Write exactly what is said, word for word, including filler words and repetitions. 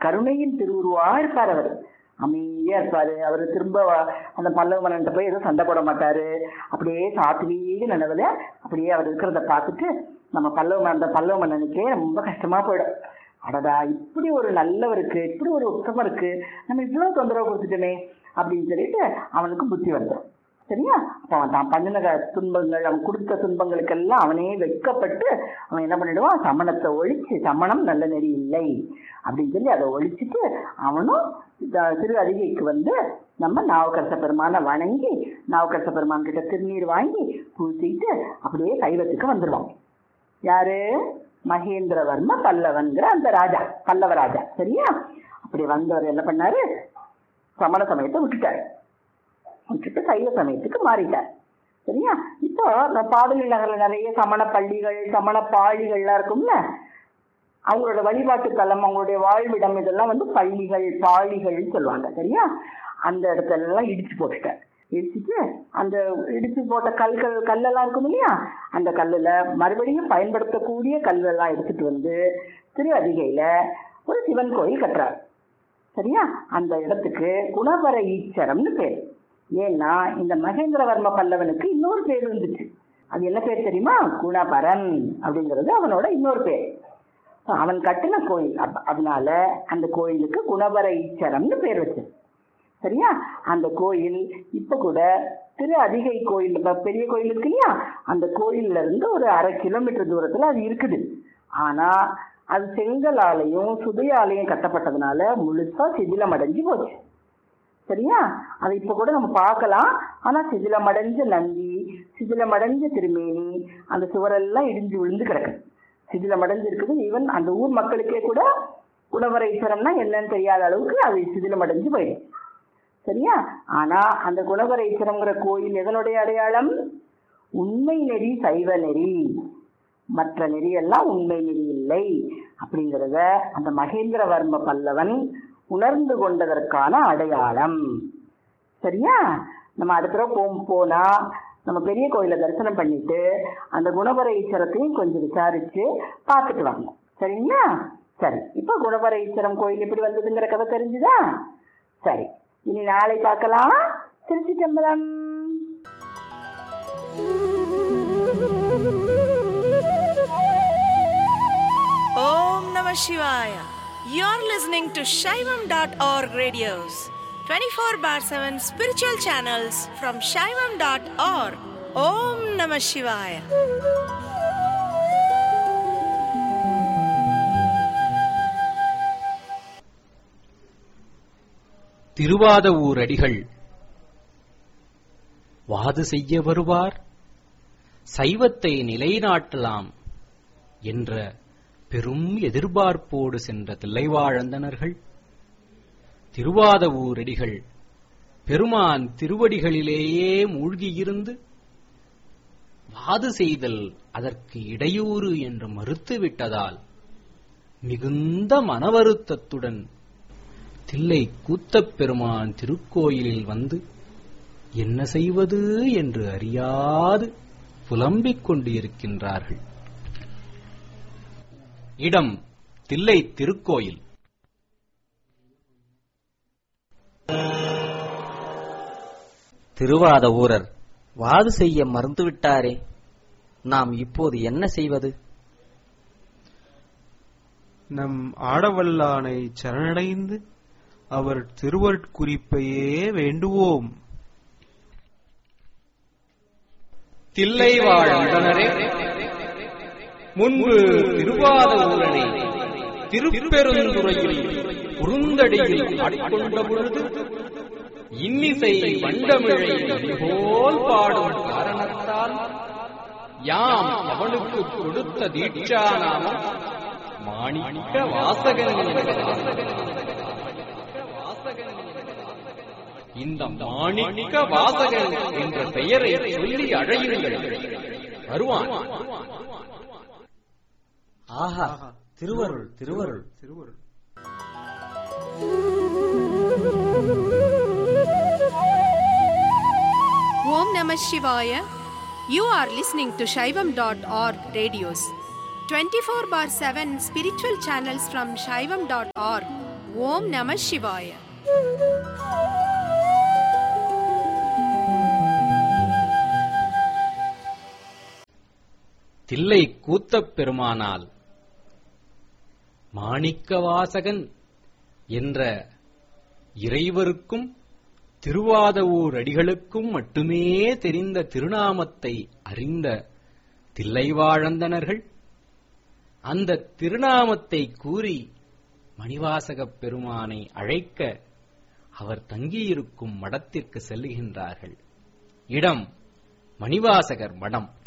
கருணையின் திருவுருவா இருப்பார். அவர் அமைதியா இருப்பாரு. அவரு திரும்ப அந்த பல்லவ மன்னன்ட்ட போய் எதுவும் சண்டை போட மாட்டாரு. அப்படியே சாத்வீக நினைவுல அப்படியே அவர் இருக்கிறத பார்த்துட்டு நம்ம பல்லவ அந்த பல்லவ மன்னனுக்கே ரொம்ப கஷ்டமா போயிடும். அடடா, இப்படி ஒரு நல்லவருக்கு, இப்படி ஒரு உத்தமம் இருக்கு, நம்ம இவ்வளவு தொந்தரவு கொடுத்துட்டோமே அப்படின்னு சொல்லிட்டு அவனுக்கு புத்தி வந்துடும். சரியா? அப்போ அவன் தான் பண்ணின துன்பங்கள், அவன் கொடுத்த துன்பங்களுக்கெல்லாம் அவனே வெட்கப்பட்டு அவன் என்ன பண்ணிடுவான், சமணத்தை ஒழிச்சு, சமணம் நல்ல நெறி இல்லை அப்படின்னு சொல்லி அதை ஒழிச்சுட்டு அவனும் திரு அதிகைக்கு வந்து நம்ம நாவுக்கரச பெருமானை வணங்கி நாவுக்கரச பெருமான் கிட்ட திருநீர் வாங்கி பூசிட்டு அப்படியே சைவத்துக்கு வந்துடுவான். யாரு? மகேந்திரவர்ம பல்லவன்கிற அந்த ராஜா, பல்லவ ராஜா. சரியா? அப்படி வந்தவர் என்ன பண்ணாரு, சமண சமயத்தை விட்டுட்டாரு, விட்டுட்டு சைவ சமயத்துக்கு மாறிட்டார். சரியா? இப்போ பாடலி நகர்ல நிறைய சமண பள்ளிகள், சமண பாழிகள்லாம் இருக்கும்ல, அவங்களோட வழிபாட்டு தலம், அவங்களுடைய வாழ்விடம், இதெல்லாம் வந்து பள்ளிகள், பாழிகள் சொல்லுவாங்க. சரியா? அந்த இடத்துல எல்லாம் இடிச்சு போட்டுட்டார். இடிச்சுட்டு அந்த இடிச்சு போட்ட கல்கள் கல்லெல்லாம் இருக்கும் இல்லையா, அந்த கல்லுல மறுபடியும் பயன்படுத்தக்கூடிய கல்லெல்லாம் எடுத்துட்டு வந்து திரு அதிகையில ஒரு சிவன் கோயில் கட்டுறாரு. சரியா? அந்த இடத்துக்கு குணபர ஈச்சரம்னு பேர். ஏன்னா இந்த மகேந்திரவர்ம பல்லவனுக்கு இன்னொரு பேர் இருந்துச்சு. அது என்ன பேர் தெரியுமா? குணபரன் அப்படிங்கிறது அவனோட இன்னொரு பேர். அவன் கட்டின கோயில், அதனால அந்த கோயிலுக்கு குணபர ஈச்சரம்னு பேர் வச்சு. சரியா? அந்த கோயில் இப்ப கூட திரு அதிகை கோயில், பெரிய கோயில் இருக்கு இல்லையா, அந்த கோயில்ல இருந்து ஒரு அரை கிலோமீட்டர் தூரத்துல அது இருக்குது. ஆனா அது செங்கலாலையும் சுதையாலையும் கட்டப்பட்டதுனால முழுசா சிதிலம் அடைஞ்சு போச்சு. சரியா? அதை இப்ப கூட நம்ம பார்க்கலாம். ஆனா சிதிலமடைஞ்ச நந்தி, சிதிலமடைஞ்ச திருமேனி, அந்த சுவரெல்லாம் இடிஞ்சு விழுந்து கிடக்கு, சிதிலமடைஞ்சு இருக்குது. ஈவன் அந்த ஊர் மக்களுக்கே கூட குணவர ஈஸ்வரம்னா என்னன்னு தெரியாத அளவுக்கு அது சிதிலமடைஞ்சு போயிடும். சரியா? ஆனா அந்த குணவர ஈஸ்வரம்ங்கிற கோயில் எதனுடைய அடையாளம்? உண்மை நெறி, சைவ நெறி. மற்ற நெறியெல்லாம் உண்மை நெறி இல்லை அப்படிங்கிறத அந்த மகேந்திரவர்ம பல்லவன் உணர்ந்து கொண்டதற்கான அடையாளம். சரியா? நம்ம அடுத்த தடவை போ போனா நம்ம பெரிய கோயிலை தரிசனம் பண்ணிட்டு அந்த குணவர ஈஸ்வரத்தையும் கொஞ்சம் விசாரிச்சு பார்த்துட்டு வாங்க. சரிங்களா? சரி, இப்போ குணவர ஈஸ்வரம் கோயில் எப்படி வந்ததுங்கிற கதை தெரிஞ்சுதா? சரி, இனி நாளை பார்க்கலாம். திருச்சி சம்பளம். Om Namah Shivaya. You're listening to Shaivam dot org radios, twenty-four bar seven spiritual channels from Shaivam dot org. Om Namah Shivaya. Thiruvathavur அடிகள் வாது செய்ய வருவார், சைவத்தை நிலைநாட்டலாம் என்ற பெரும் எதிர்பார்ப்போடு சென்ற தில்லைவாழந்தனர்கள் திருவாதவூரடிகள் பெருமான் திருவடிகளிலேயே மூழ்கியிருந்து வாது செய்தல் அதற்கு இடையூறு என்று மறுத்துவிட்டதால் மிகுந்த மனவருத்தத்துடன் தில்லை கூத்தப் பெருமான் திருக்கோயிலில் வந்து என்ன செய்வது என்று அறியாது புலம்பிக் கொண்டு இருக்கின்றார்கள். இடம் தில்லை திருக்கோயில். திருவாதவூரர் வாது செய்ய மறுத்துவிட்டாரே, நாம் இப்போது என்ன செய்வது? நம் ஆடவல்லானை சரணடைந்து அவர் திருவருட்குறிப்பையே வேண்டுவோம். தில்லை வாழ்ந்தனரே, முன்பு திருவாதவூரனை திருப்பெருந்துறையில் குறுந்தடியில் ஆட்கொண்ட பொழுது இன்னிசை வண்டமிழை போல் பாடும் காரணத்தால் யாம் அவனுக்கு கொடுத்த தீட்சா நாமம் மாணிக்க வாசகன். இந்த மாணிக்க வாசகன் என்ற பெயரை சொல்லி அழையுங்கள், வருவான். ஆஹா, திருவருள் திருவருள் திருவருள். Om Namah Shivaya. You are listening to Shaivam dot org radios, twenty-four bar seven spiritual channels from Shaivam dot org. ஓம் நம சிவாய. தில்லை கூத்தப் பெருமானால் மாணிக்கவாசகன் என்ற இறைவருக்கும் திருவாதவூர் அடிகளுக்கும் மட்டுமே தெரிந்த திருநாமத்தை அறிந்த தில்லைவாழந்தனர்கள் அந்த திருநாமத்தை கூறி மணிவாசகப் பெருமானை அழைக்க அவர் தங்கியிருக்கும் மடத்திற்கு செல்லுகின்றார்கள். இடம் மணிவாசகர் மடம்.